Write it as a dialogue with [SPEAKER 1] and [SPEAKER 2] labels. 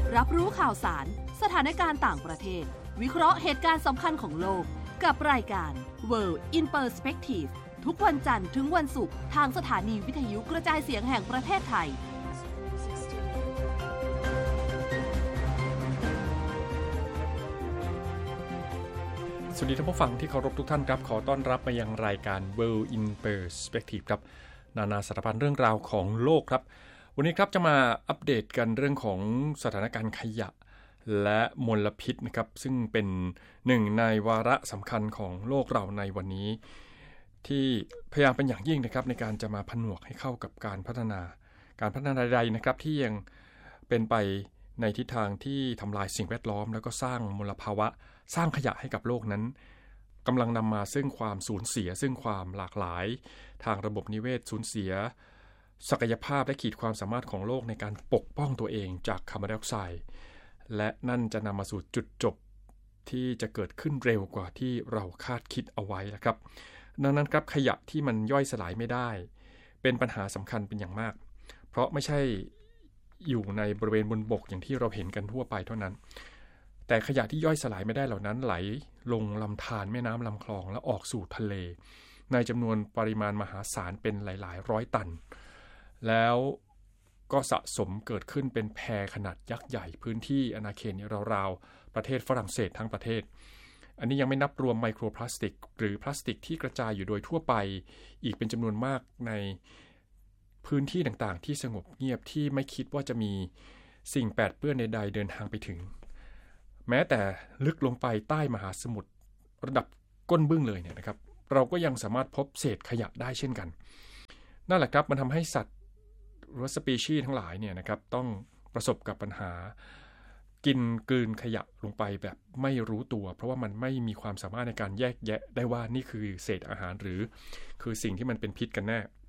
[SPEAKER 1] รับรู้ข่าวสารสถานการณ์ต่างประเทศวิเคราะห์เหตุการณ์สำคัญของโลกกับรายการ World in Perspective ทุกวันจันทร์ถึงวันศุกร์ทางสถานีวิทยุกระจายเสียงแห่งประเทศไทย
[SPEAKER 2] สวัสดีท่านผู้ฟังที่เคารพทุกท่านครับขอต้อนรับมายังรายการ World in Perspective ครับนานาสารพันเรื่องราวของโลกครับวันนี้ครับจะมาอัปเดตกันเรื่องของสถานการณ์ขยะและมลพิษนะครับซึ่งเป็นหนึ่งในวาระสำคัญของโลกเราในวันนี้ที่พยายามเป็นอย่างยิ่งนะครับในการจะมาผนวกให้เข้ากับการพัฒนาใดๆนะครับที่ยังเป็นไปในทิศทางที่ทำลายสิ่งแวดล้อมแล้วก็สร้างมลภาวะสร้างขยะให้กับโลกนั้นกำลังนำมาซึ่งความสูญเสียซึ่งความหลากหลายทางระบบนิเวศสูญเสียศักยภาพและขีดความสามารถของโลกในการปกป้องตัวเองจากคาร์บอนไดออกไซด์และนั่นจะนำมาสู่จุดจบที่จะเกิดขึ้นเร็วกว่าที่เราคาดคิดเอาไว้นะครับดังนั้นครับขยะที่มันย่อยสลายไม่ได้เป็นปัญหาสำคัญเป็นอย่างมากเพราะไม่ใช่อยู่ในบริเวณบนบกอย่างที่เราเห็นกันทั่วไปเท่านั้นแต่ขยะที่ย่อยสลายไม่ได้เหล่านั้นไหลลงลำธารแม่น้ำลำคลองและออกสู่ทะเลในจำนวนปริมาณมหาศาลเป็นหลายๆร้อยตันแล้วก็สะสมเกิดขึ้นเป็นแพขนาดยักษ์ใหญ่พื้นที่อาณาเขตราวๆประเทศฝรั่งเศสทั้งประเทศอันนี้ยังไม่นับรวมไมโครพลาสติกหรือพลาสติกที่กระจายอยู่โดยทั่วไปอีกเป็นจำนวนมากในพื้นที่ต่างๆที่สงบเงียบที่ไม่คิดว่าจะมีสิ่งแปดเปื้อนใดๆเดินทางไปถึงแม้แต่ลึกลงไปใต้มหาสมุทรระดับก้นบึ้งเลยเนี่ยนะครับเราก็ยังสามารถพบเศษขยะได้เช่นกันนั่นแหละครับมันทำให้สัตว์หรือสปีชีส์ทั้งหลายเนี่ยนะครับต้องประสบกับปัญหากินกลืนขยะลงไปแบบไม่รู้ตัวเพราะว่ามันไม่มีความสามารถในการแยกแยะได้ว่านี่คือเศษอาหารหรือคือสิ่งที่มันเป็นพิษกันแน่